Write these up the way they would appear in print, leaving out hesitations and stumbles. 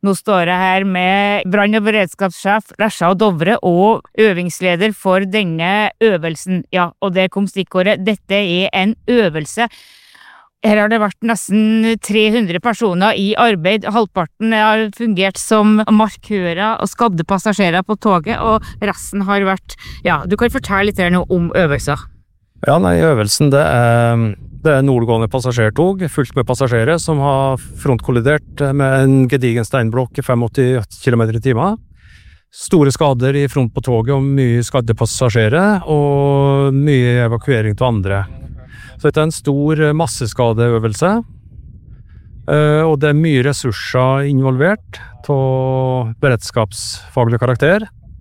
Nå står jeg her med brann- og beredskapssjef Lesja og Dovre og øvingsleder for denne øvelsen. Ja, og det kom stikkordet. Dette en øvelse. Her har det vært nesten 300 personer i arbeid. Halvparten har fungert som markører og skadde passasjerer på toget, og resten har vært... Ja, du kan fortelle litt nå om øvelser. Ja, øvelsen det nordgående passasjertog, fullt med passasjerer, som har frontkollidert med en gedigen steinblokk i 85 km i timen. Store skader i front på toget og mye skadde passasjerer, og mye evakuering til andre. Så dette en stor masseskadeøvelse, og det mye ressurser involvert til beredskapsfaglig karakter.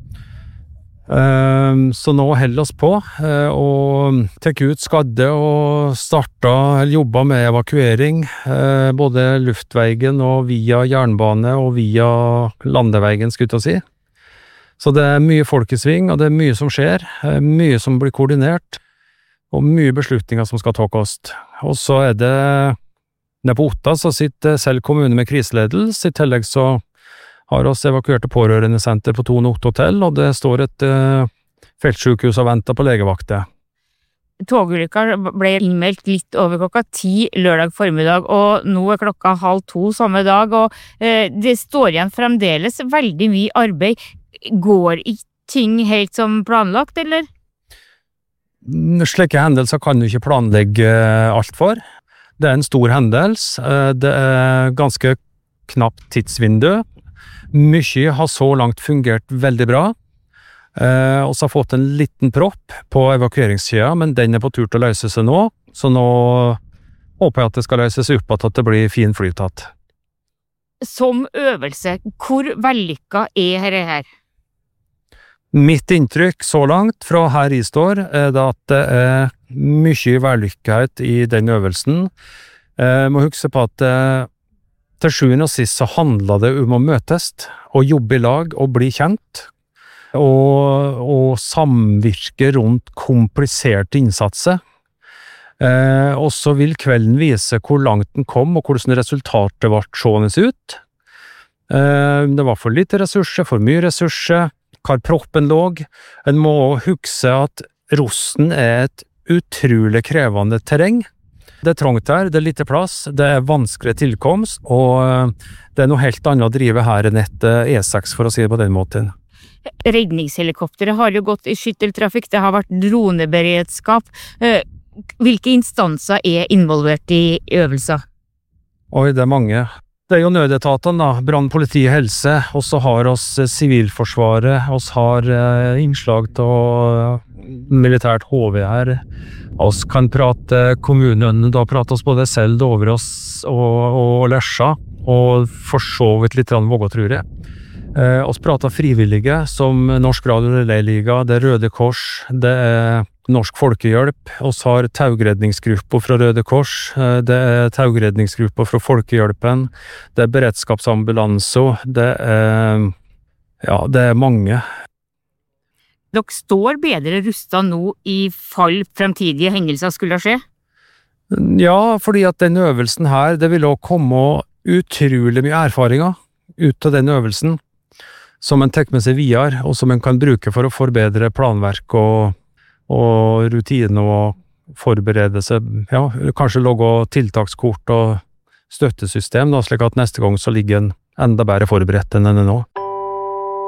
Så nå holder oss på og tek ut skadde og jobba med evakuering, både luftveien og via jernbane og via landeveien, skulle jeg si. Så det mye folkesving, og det mye som skjer, mye som blir koordinert, og mye beslutninger som skal tas. Og så det nede på Otta, så sitter selv kommune med kriseledelse. I tillegg så har oss evakuerte pårørendesenter på Tone Otta hotell, og det står et feltsykehus og venter på legevakter. Togulykka ble innmeldt litt over klokka 10 lørdag formiddag, og nå klokka 1:30 samme dag, og det står igjen fremdeles veldig mye arbeid. Går ikke ting helt som planlagt, eller? Slike hendelser kan du ikke planlegge alt for. Det en stor hendelse, det ganske knapt tidsvindu. Mye har så langt fungert veldig bra, og så har fått en liten propp på evakueringssida, men den på tur til å løse seg nå, så nå håper jeg at det skal løses opp at det blir fin flytatt. Som øvelse, hvor vellykka dette her? Mitt inntrykk så langt fra her jeg står det at det mye vellykkighet i den øvelsen. Må huske på at til sjuende og sist så handler det om å møtes og jobbe i lag og bli kjent og samvirke rundt kompliserte innsatser. Og så vil kvelden vise hvor langt den kom og hvordan resultatet ble sånnes ut. Det var for lite ressurser, for mye ressurser, hvor proppen lå. En må huske at Rosten et utrolig krevende terreng. Det trångt her, det lite plass, det vanskelig tilkomst, og det noe helt annet å drive her enn et E6, for å si det på den måten. Redningshelikoptere har jo gått i skytteltrafikk, det har vært droneberedskap. Hvilke instanser involvert i øvelser? Oi, det mange. Det jo nødetatene da, brann, politi, helse, og så har oss sivilforsvaret, oss har innslag til militært HV her. Oss kan prate kommunen, da prater oss både selv, Dovre og Lesja, og for så vidt litt våg, tror jeg. Oss prater frivillige, som Norsk Radio Relay-liga, det Røde Kors, det Norsk Folkehjelp, oss har taugredningsgrupper fra Røde Kors, det taugredningsgrupper fra Folkehjelpen, det beredskapsambulanse, det det mange. Dere står bedre rustet nå i fall fremtidige hendelser skulle skje? Ja, fordi at den øvelsen her, det vil også komme utrolig mye erfaringer ut av den øvelsen, som en tek med seg videre, og som en kan bruke for å forbedre planverk og rutine og forberede seg, ja, kanskje logge tiltakskort og støttesystem, da, slik at neste gang så ligger en enda bedre forberedt enn nå.